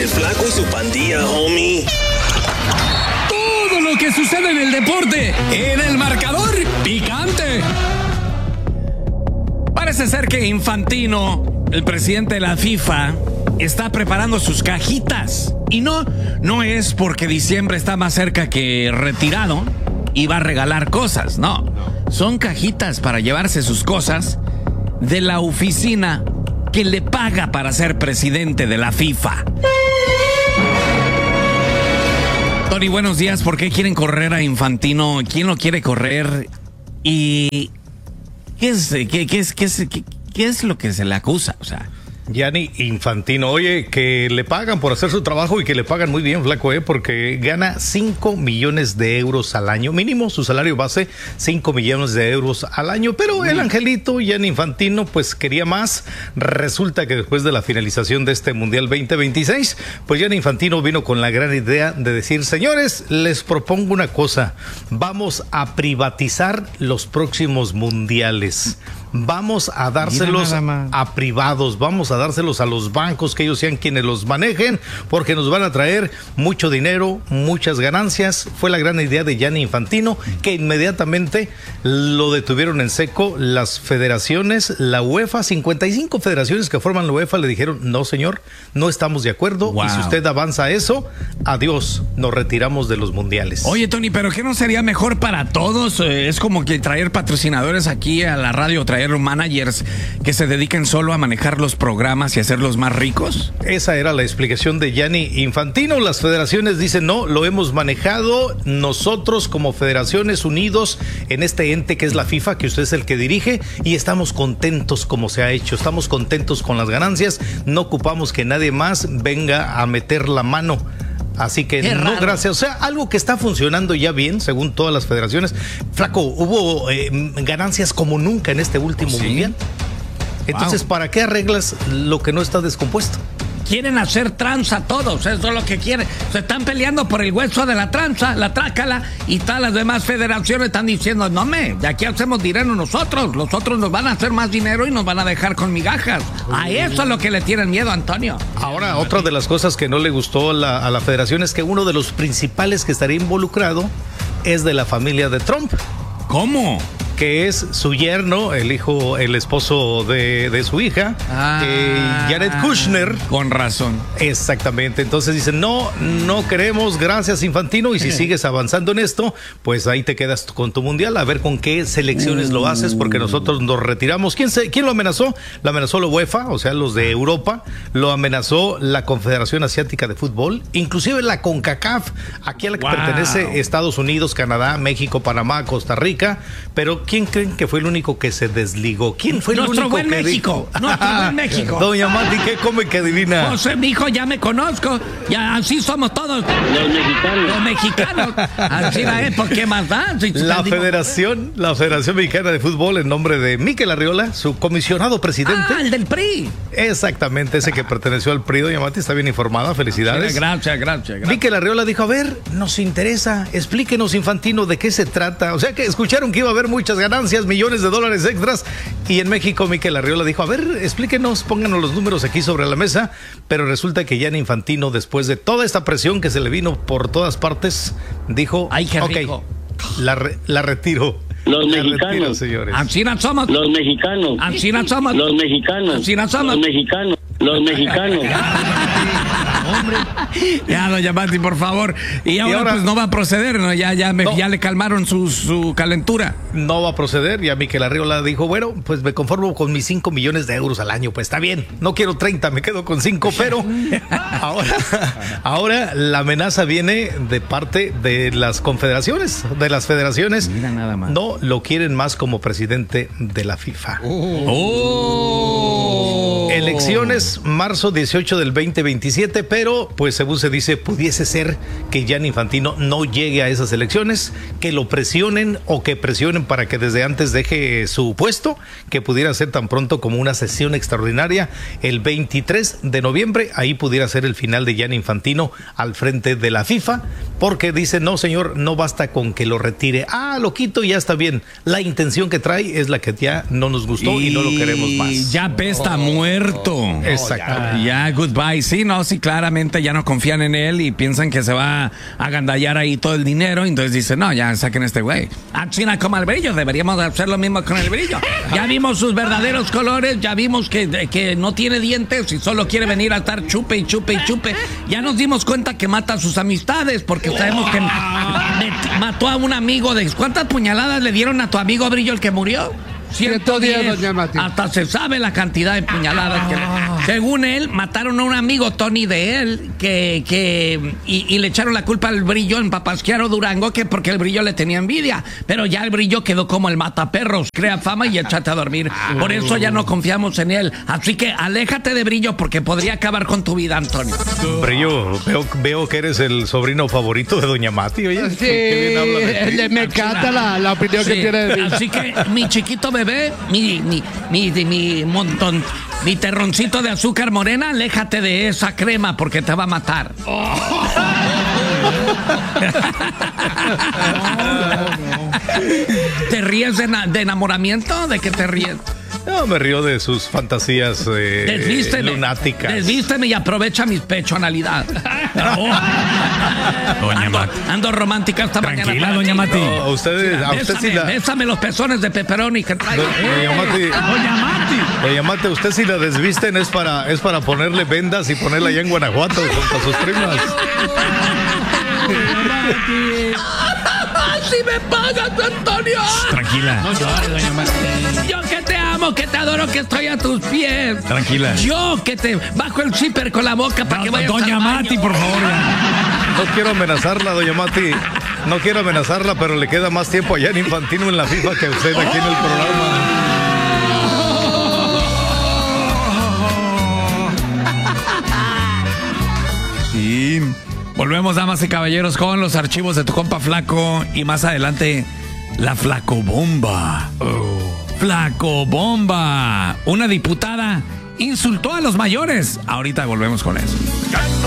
El Flaco y su pandilla, homie. Todo lo que sucede en el deporte, en el marcador picante. Parece ser que Infantino, el presidente de la FIFA, está preparando sus cajitas. Y no es porque diciembre está más cerca que retirado y va a regalar cosas, no. Son cajitas para llevarse sus cosas de la oficina que le paga para ser presidente de la FIFA. Tony, buenos días. ¿Por qué quieren correr a Infantino? ¿Quién lo quiere correr? ¿Y qué es lo que se le acusa? O sea, Gianni Infantino, oye, que le pagan por hacer su trabajo y que le pagan muy bien, Flaco, porque gana 5 millones de euros al año, mínimo su salario base, 5 millones de euros al año, pero el angelito Gianni Infantino pues quería más. Resulta que después de la finalización de este Mundial 2026, pues Gianni Infantino vino con la gran idea de decir, señores, les propongo una cosa, vamos a privatizar los próximos mundiales. Vamos a dárselos a privados, vamos a dárselos a los bancos, que ellos sean quienes los manejen, porque nos van a traer mucho dinero, muchas ganancias. Fue la gran idea de Gianni Infantino, que inmediatamente lo detuvieron en seco las federaciones, la UEFA, 55 federaciones que forman la UEFA le dijeron, no señor, no estamos de acuerdo, y si usted avanza a eso, adiós, nos retiramos de los mundiales. Oye, Tony, ¿pero qué no sería mejor para todos? Es como que traer patrocinadores aquí a la radio, traer managers que se dediquen solo a manejar los programas y hacerlos más ricos. Esa era la explicación de Gianni Infantino. Las federaciones dicen no, lo hemos manejado nosotros como federaciones unidos en este ente que es la FIFA, que usted es el que dirige, y estamos contentos como se ha hecho, estamos contentos con las ganancias, no ocupamos que nadie más venga a meter la mano. Así que no, gracias. O sea, algo que está funcionando ya bien, según todas las federaciones. Flaco, hubo ganancias como nunca en este último mundial. Entonces, ¿para qué arreglas lo que no está descompuesto? Quieren hacer tranza todos, eso es lo que quieren. Se están peleando por el hueso de la tranza, la trácala, y todas las demás federaciones están diciendo, no de aquí hacemos dinero nosotros, los otros nos van a hacer más dinero y nos van a dejar con migajas. A eso es lo que le tienen miedo, Antonio. Ahora, otra de las cosas que no le gustó a la federación es que uno de los principales que estaría involucrado es de la familia de Trump. ¿Cómo? Que es su yerno, el esposo de su hija, Jared Kushner. Con razón. Exactamente. Entonces dicen, no queremos, gracias Infantino, y si sigues avanzando en esto, pues ahí te quedas con tu mundial, a ver con qué selecciones lo haces, porque nosotros nos retiramos. ¿Quién lo amenazó? Lo amenazó la UEFA, o sea, los de Europa, lo amenazó la Confederación Asiática de Fútbol, inclusive la CONCACAF, aquí a la que pertenece Estados Unidos, Canadá, México, Panamá, Costa Rica, pero ¿quién creen que fue el único que se desligó? ¿Quién fue el único buen que México, dijo? nuestro buen México. Doña Mati, ¿qué come que adivina? José, mi hijo, ya me conozco. Ya así somos todos. Los mexicanos. Así es, ¿por qué más da? La Federación Mexicana de Fútbol, en nombre de Mikel Arriola, su comisionado presidente. El del PRI. Exactamente, ese que perteneció al PRI. Doña Mati está bien informada, felicidades. Gracias. Mikel Arriola dijo, a ver, nos interesa, explíquenos, Infantino, de qué se trata. O sea, que escucharon que iba a haber muchas ganancias, millones de dólares extras, y en México Mikel Arriola dijo, a ver, explíquenos, pónganos los números aquí sobre la mesa, pero resulta que Gianni Infantino, después de toda esta presión que se le vino por todas partes, dijo, ay, qué rico. La retiro. Los mexicanos, señores. Así no somos. Los mexicanos. Así no somos. Los mexicanos. Así no somos. Los mexicanos. Hombre. Ya, doña Mati, por favor. Y ahora pues no va a proceder, ¿no? Ya le calmaron su calentura. No va a proceder. Ya Mikel Arriola dijo, bueno, pues me conformo con mis 5 millones de euros al año. Pues está bien, no quiero 30, me quedo con 5, pero ahora la amenaza viene de parte de las confederaciones, de las federaciones. Mira nada más. No lo quieren más como presidente de la FIFA. Elecciones marzo 18 del 2027, pero pues según se dice, pudiese ser que Gianni Infantino no llegue a esas elecciones, que lo presionen o que presionen para que desde antes deje su puesto, que pudiera ser tan pronto como una sesión extraordinaria el 23 de noviembre, ahí pudiera ser el final de Gianni Infantino al frente de la FIFA, porque dice, no señor, no basta con que lo retire, lo quito y ya está bien, la intención que trae es la que ya no nos gustó y no lo queremos más. Ya apesta muerto. muerto. Exacto. Ya, goodbye. Sí, no, sí, claramente ya no confían en él y piensan que se va a agandallar ahí todo el dinero. Entonces dicen, no, ya saquen a este güey. A China como el brillo, deberíamos hacer lo mismo con el brillo. Ya vimos sus verdaderos colores, ya vimos que no tiene dientes y solo quiere venir a estar chupe y chupe y chupe. Ya nos dimos cuenta que mata a sus amistades porque sabemos que mató a un amigo de... ¿Cuántas puñaladas le dieron a tu amigo Brillo el que murió? 110, doña Mati. Hasta se sabe la cantidad de puñaladas que según él mataron a un amigo Tony de él y le echaron la culpa al Brillo en Papasquiaro Durango que porque el Brillo le tenía envidia, pero ya el Brillo quedó como el mataperros, crea fama y échate a dormir. Por eso ya no confiamos en él, así que aléjate de Brillo porque podría acabar con tu vida, Antonio. Brillo, veo que eres el sobrino favorito de doña Mati, oye. Sí, Qué bien habla de ti. me encanta la opinión que Sí, tiene de mí. así que mi chiquito bebé, mi montón, mi terroncito de azúcar morena, aléjate de esa crema porque te va a matar. ¿Te ríes de enamoramiento? ¿De qué te ríes? No, me río de sus fantasías lunáticas. Desvísteme y aprovecha mi pechonalidad. Doña Mati. Ando romántica esta mañana. Tranquila, para doña ti. Mati. No, a usted sí la... Bésame los pezones de pepperoni que traigo. Doña Mati, usted si la desvisten es para ponerle vendas y ponerla allá en Guanajuato junto a sus primas. ¡Si me pagas, Antonio! Tranquila. Yo que te amo, que te adoro, que estoy a tus pies. Tranquila. Yo que te bajo el zipper con la boca para que vayas Doña al baño. Mati, por favor. Ya. No quiero amenazarla, doña Mati. No quiero amenazarla, pero le queda más tiempo allá en Infantino en la FIFA que usted aquí en el programa. Sí. Volvemos, damas y caballeros, con los archivos de tu compa Flaco y más adelante la Flacobomba. Flacobomba. Una diputada insultó a los mayores. Ahorita volvemos con eso.